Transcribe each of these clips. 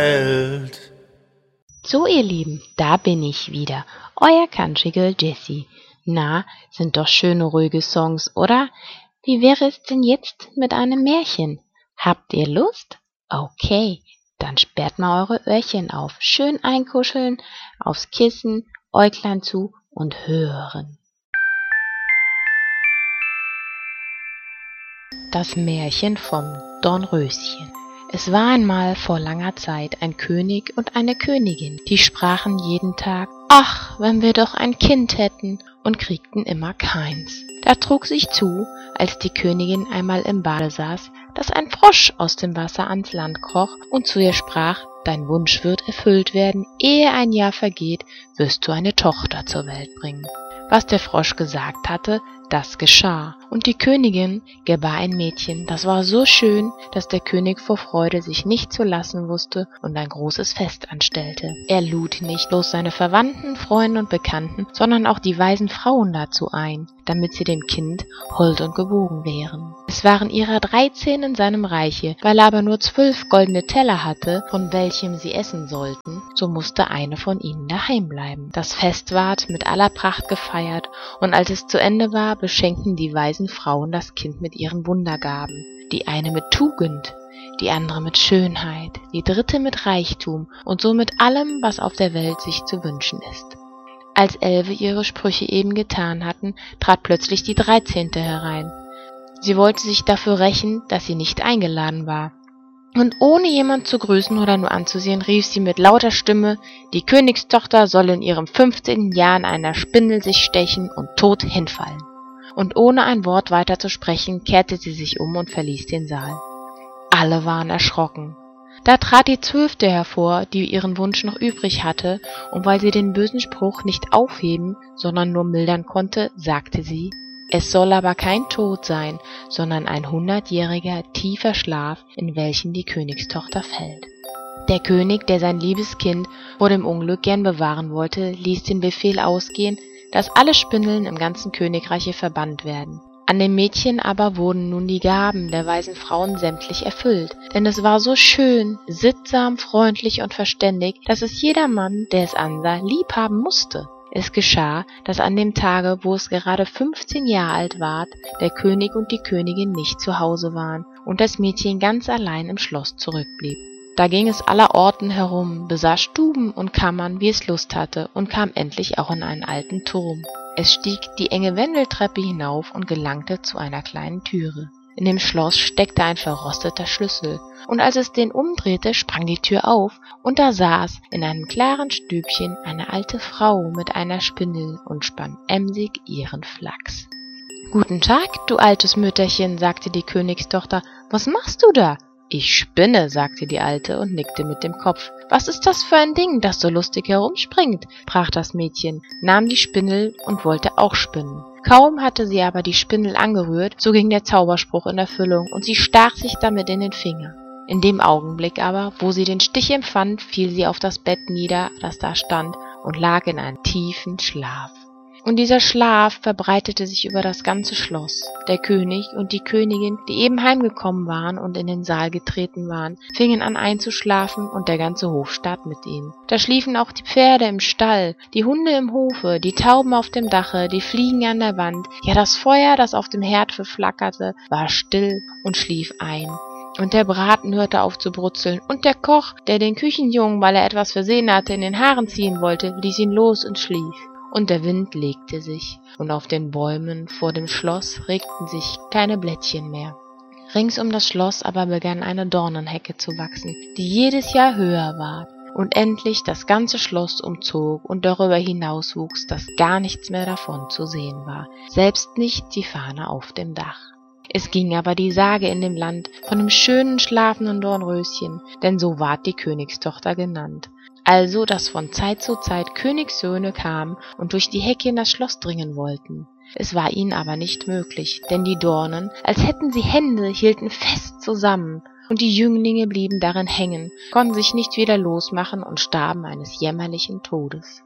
Welt. So, ihr Lieben, da bin ich wieder, euer Country Girl Jessie. Na, sind doch schöne, ruhige Songs, oder? Wie wäre es denn jetzt mit einem Märchen? Habt ihr Lust? Okay, dann sperrt mal eure Öhrchen auf, schön einkuscheln, aufs Kissen, Äuglein zu und hören. Das Märchen vom Dornröschen. Es war einmal vor langer Zeit ein König und eine Königin, die sprachen jeden Tag: »Ach, wenn wir doch ein Kind hätten«, und kriegten immer keins. Da trug sich zu, als die Königin einmal im Bade saß, dass ein Frosch aus dem Wasser ans Land kroch und zu ihr sprach: »Dein Wunsch wird erfüllt werden, ehe ein Jahr vergeht, wirst du eine Tochter zur Welt bringen.« Was der Frosch gesagt hatte, das geschah, und die Königin gebar ein Mädchen, das war so schön, dass der König vor Freude sich nicht zu lassen wusste und ein großes Fest anstellte. Er lud nicht bloß seine Verwandten, Freunde und Bekannten, sondern auch die weisen Frauen dazu ein, damit sie dem Kind hold und gewogen wären. Es waren ihrer 13 in seinem Reiche, weil er aber nur 12 goldene Teller hatte, von welchem sie essen sollten, so musste eine von ihnen daheim bleiben. Das Fest ward mit aller Pracht gefeiert, und als es zu Ende war, beschenkten die weisen Frauen das Kind mit ihren Wundergaben. Die eine mit Tugend, die andere mit Schönheit, die dritte mit Reichtum und so mit allem, was auf der Welt sich zu wünschen ist. Als 11 ihre Sprüche eben getan hatten, trat plötzlich die 13. herein. Sie wollte sich dafür rächen, dass sie nicht eingeladen war. Und ohne jemand zu grüßen oder nur anzusehen, rief sie mit lauter Stimme: »Die Königstochter soll in ihrem 15. Jahr in einer Spindel sich stechen und tot hinfallen.« Und ohne ein Wort weiter zu sprechen, kehrte sie sich um und verließ den Saal. Alle waren erschrocken. Da trat die 12. hervor, die ihren Wunsch noch übrig hatte, und weil sie den bösen Spruch nicht aufheben, sondern nur mildern konnte, sagte sie: »Es soll aber kein Tod sein, sondern ein 100-jähriger tiefer Schlaf, in welchen die Königstochter fällt.« Der König, der sein liebes Kind vor dem Unglück gern bewahren wollte, ließ den Befehl ausgehen, dass alle Spindeln im ganzen Königreiche verbannt werden. An dem Mädchen aber wurden nun die Gaben der weisen Frauen sämtlich erfüllt, denn es war so schön, sittsam, freundlich und verständig, dass es jedermann, der es ansah, lieb haben musste. Es geschah, dass an dem Tage, wo es gerade 15 Jahre alt ward, der König und die Königin nicht zu Hause waren und das Mädchen ganz allein im Schloss zurückblieb. Da ging es allerorten herum, besah Stuben und Kammern, wie es Lust hatte, und kam endlich auch in einen alten Turm. Es stieg die enge Wendeltreppe hinauf und gelangte zu einer kleinen Türe. In dem Schloss steckte ein verrosteter Schlüssel, und als es den umdrehte, sprang die Tür auf, und da saß in einem klaren Stübchen eine alte Frau mit einer Spindel und spann emsig ihren Flachs. »Guten Tag, du altes Mütterchen«, sagte die Königstochter, »was machst du da?« »Ich spinne«, sagte die Alte und nickte mit dem Kopf. »Was ist das für ein Ding, das so lustig herumspringt?« brach das Mädchen, nahm die Spindel und wollte auch spinnen. Kaum hatte sie aber die Spindel angerührt, so ging der Zauberspruch in Erfüllung, und sie stach sich damit in den Finger. In dem Augenblick aber, wo sie den Stich empfand, fiel sie auf das Bett nieder, das da stand, und lag in einem tiefen Schlaf. Und dieser Schlaf verbreitete sich über das ganze Schloss. Der König und die Königin, die eben heimgekommen waren und in den Saal getreten waren, fingen an einzuschlafen und der ganze Hofstaat mit ihnen. Da schliefen auch die Pferde im Stall, die Hunde im Hofe, die Tauben auf dem Dache, die Fliegen an der Wand, ja, das Feuer, das auf dem Herd flackerte, war still und schlief ein. Und der Braten hörte auf zu brutzeln, und der Koch, der den Küchenjungen, weil er etwas versehen hatte, in den Haaren ziehen wollte, ließ ihn los und schlief. Und der Wind legte sich, und auf den Bäumen vor dem Schloss regten sich keine Blättchen mehr. Rings um das Schloss aber begann eine Dornenhecke zu wachsen, die jedes Jahr höher ward und endlich das ganze Schloss umzog und darüber hinaus wuchs, dass gar nichts mehr davon zu sehen war, selbst nicht die Fahne auf dem Dach. Es ging aber die Sage in dem Land von dem schönen schlafenden Dornröschen, denn so ward die Königstochter genannt. Also, dass von Zeit zu Zeit Königssöhne kamen und durch die Hecke in das Schloss dringen wollten. Es war ihnen aber nicht möglich, denn die Dornen, als hätten sie Hände, hielten fest zusammen, und die Jünglinge blieben darin hängen, konnten sich nicht wieder losmachen und starben eines jämmerlichen Todes.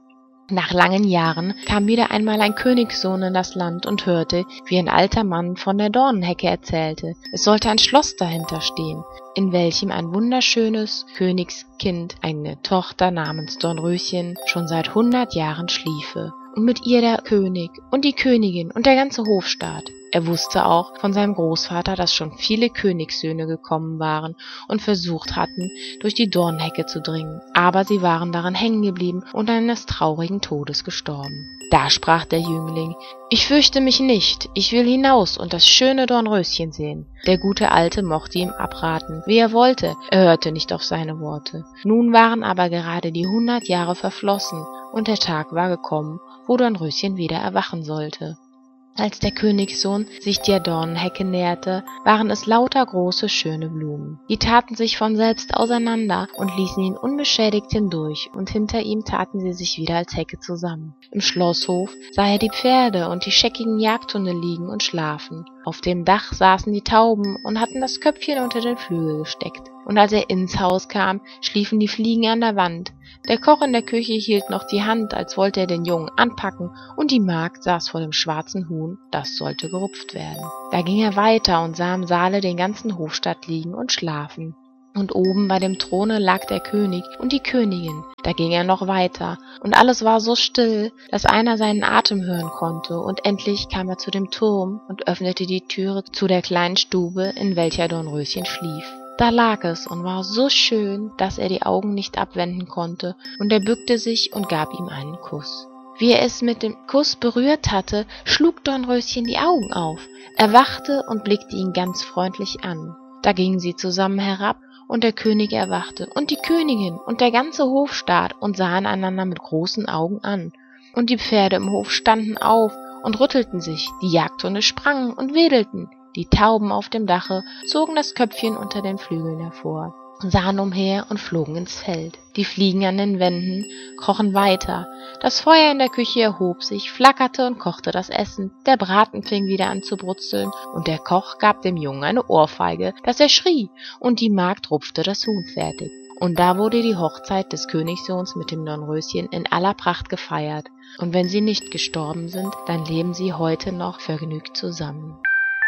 Nach langen Jahren kam wieder einmal ein Königssohn in das Land und hörte, wie ein alter Mann von der Dornenhecke erzählte. Es sollte ein Schloss dahinter stehen, in welchem ein wunderschönes Königskind, eine Tochter namens Dornröschen, schon seit 100 Jahren schliefe. Und mit ihr der König und die Königin und der ganze Hofstaat. Er wusste auch von seinem Großvater, dass schon viele Königssöhne gekommen waren und versucht hatten, durch die Dornhecke zu dringen, aber sie waren daran hängen geblieben und eines traurigen Todes gestorben. Da sprach der Jüngling: »Ich fürchte mich nicht, ich will hinaus und das schöne Dornröschen sehen.« Der gute Alte mochte ihm abraten, wie er wollte, er hörte nicht auf seine Worte. Nun waren aber gerade die 100 Jahre verflossen und der Tag war gekommen, wo Dornröschen wieder erwachen sollte. Als der Königssohn sich der Dornenhecke näherte, waren es lauter große, schöne Blumen. Die taten sich von selbst auseinander und ließen ihn unbeschädigt hindurch, und hinter ihm taten sie sich wieder als Hecke zusammen. Im Schlosshof sah er die Pferde und die scheckigen Jagdhunde liegen und schlafen. Auf dem Dach saßen die Tauben und hatten das Köpfchen unter den Flügel gesteckt. Und als er ins Haus kam, schliefen die Fliegen an der Wand. Der Koch in der Küche hielt noch die Hand, als wollte er den Jungen anpacken, und die Magd saß vor dem schwarzen Huhn, das sollte gerupft werden. Da ging er weiter und sah im Saale den ganzen Hofstaat liegen und schlafen. Und oben bei dem Throne lag der König und die Königin. Da ging er noch weiter, und alles war so still, dass einer seinen Atem hören konnte, und endlich kam er zu dem Turm und öffnete die Türe zu der kleinen Stube, in welcher Dornröschen schlief. Da lag es und war so schön, dass er die Augen nicht abwenden konnte, und er bückte sich und gab ihm einen Kuss. Wie er es mit dem Kuss berührt hatte, schlug Dornröschen die Augen auf, erwachte und blickte ihn ganz freundlich an. Da gingen sie zusammen herab, und der König erwachte, und die Königin und der ganze Hofstaat, und sahen einander mit großen Augen an. Und die Pferde im Hof standen auf und rüttelten sich, die Jagdhunde sprangen und wedelten, die Tauben auf dem Dache zogen das Köpfchen unter den Flügeln hervor, sahen umher und flogen ins Feld. Die Fliegen an den Wänden krochen weiter, das Feuer in der Küche erhob sich, flackerte und kochte das Essen, der Braten fing wieder an zu brutzeln, und der Koch gab dem Jungen eine Ohrfeige, dass er schrie, und die Magd rupfte das Huhn fertig. Und da wurde die Hochzeit des Königssohns mit dem Dornröschen in aller Pracht gefeiert, und wenn sie nicht gestorben sind, dann leben sie heute noch vergnügt zusammen.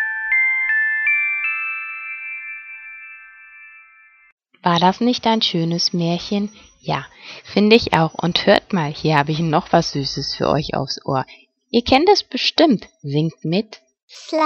War das nicht ein schönes Märchen? Ja, finde ich auch. Und hört mal, hier habe ich noch was Süßes für euch aufs Ohr. Ihr kennt es bestimmt. Singt mit.